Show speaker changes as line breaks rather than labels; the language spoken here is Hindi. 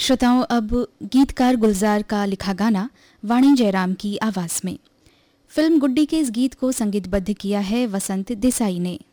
श्रोताओं, अब गीतकार गुलजार का लिखा गाना वाणी जयराम की आवाज में। फिल्म गुड्डी के इस गीत को संगीतबद्ध किया है वसंत देसाई ने।